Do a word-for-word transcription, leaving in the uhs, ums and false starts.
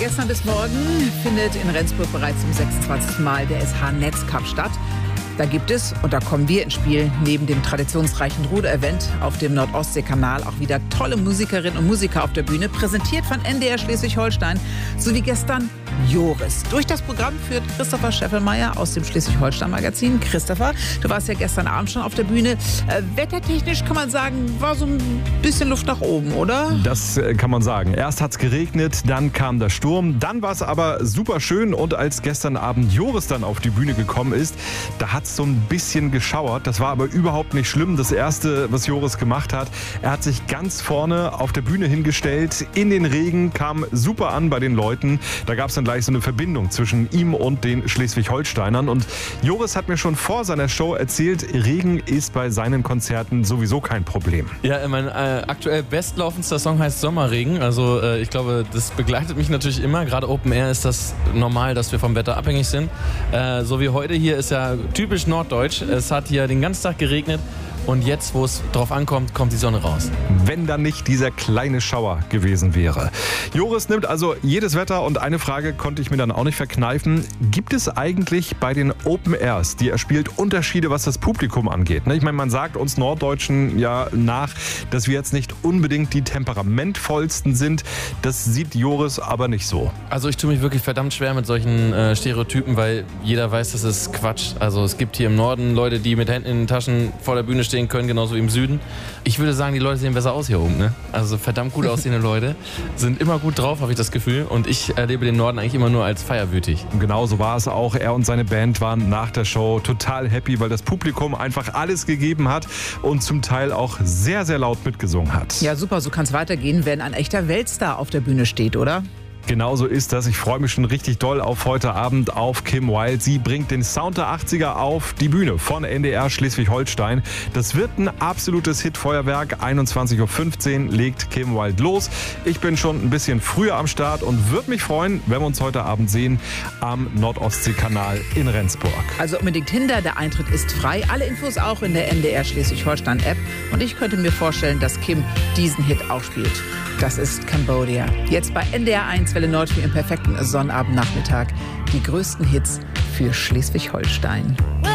gestern bis morgen findet in Rendsburg bereits zum sechsundzwanzigsten Mal der S H Netz Cup statt. Da gibt es, und da kommen wir ins Spiel, neben dem traditionsreichen Ruder-Event auf dem Nord-Ostsee-Kanal auch wieder tolle Musikerinnen und Musiker auf der Bühne, präsentiert von N D R Schleswig-Holstein, sowie gestern Joris. Durch das Programm führt Christopher Scheffelmeier aus dem Schleswig-Holstein-Magazin. Christopher, du warst ja gestern Abend schon auf der Bühne. Äh, wettertechnisch kann man sagen, war so ein bisschen Luft nach oben, oder? Das äh, kann man sagen. Erst hat es geregnet, dann kam der Sturm, dann war es aber super schön und als gestern Abend Joris dann auf die Bühne gekommen ist, da hat es so ein bisschen geschauert. Das war aber überhaupt nicht schlimm. Das Erste, was Joris gemacht hat, er hat sich ganz vorne auf der Bühne hingestellt, in den Regen, kam super an bei den Leuten. Da gab es dann gleich so eine Verbindung zwischen ihm und den Schleswig-Holsteinern. Und Joris hat mir schon vor seiner Show erzählt, Regen ist bei seinen Konzerten sowieso kein Problem. Ja, mein äh, aktuell bestlaufendster Song heißt Sommerregen. Also äh, ich glaube, das begleitet mich natürlich immer. Gerade Open Air ist das normal, dass wir vom Wetter abhängig sind. Äh, so wie heute hier ist ja typisch norddeutsch. Es hat hier den ganzen Tag geregnet. Und jetzt, wo es drauf ankommt, kommt die Sonne raus. Wenn dann nicht dieser kleine Schauer gewesen wäre. Joris nimmt also jedes Wetter und eine Frage konnte ich mir dann auch nicht verkneifen. Gibt es eigentlich bei den Open Airs, die er spielt, Unterschiede, was das Publikum angeht? Ich meine, man sagt uns Norddeutschen ja nach, dass wir jetzt nicht unbedingt die temperamentvollsten sind. Das sieht Joris aber nicht so. Also ich tue mich wirklich verdammt schwer mit solchen äh, Stereotypen, weil jeder weiß, das ist Quatsch. Also es gibt hier im Norden Leute, die mit Händen in den Taschen vor der Bühne stehen können, genauso wie im Süden. Ich würde sagen, die Leute sehen besser aus hier oben. Ne? Also verdammt gut aussehende Leute sind immer gut drauf, habe ich das Gefühl. Und ich erlebe den Norden eigentlich immer nur als feierwütig. Und genauso war es auch. Er und seine Band waren nach der Show total happy, weil das Publikum einfach alles gegeben hat und zum Teil auch sehr, sehr laut mitgesungen hat. Ja, super, so kann es weitergehen, wenn ein echter Weltstar auf der Bühne steht, oder? Genauso ist das. Ich freue mich schon richtig doll auf heute Abend auf Kim Wilde. Sie bringt den Sound der achtziger auf die Bühne von N D R Schleswig-Holstein. Das wird ein absolutes Hitfeuerwerk. einundzwanzig Uhr fünfzehn legt Kim Wilde los. Ich bin schon ein bisschen früher am Start und würde mich freuen, wenn wir uns heute Abend sehen am Nord-Ostsee-Kanal in Rendsburg. Also unbedingt hinter, der Eintritt ist frei. Alle Infos auch in der N D R Schleswig-Holstein-App. Und ich könnte mir vorstellen, dass Kim diesen Hit auch spielt. Das ist Cambodia. Jetzt bei N D R eins Welle Nord für Ihren perfekten Sonnabendnachmittag. Die größten Hits für Schleswig-Holstein.